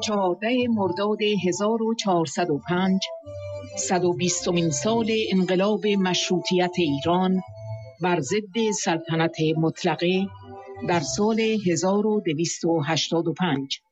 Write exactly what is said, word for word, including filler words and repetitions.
چهارده مرداد هزار و چهارصد و پنج، صد و بیستمین سال انقلاب مشروطیت ایران بر ضد سلطنت مطلقه در سال هزار و دویست و هشتاد و پنج.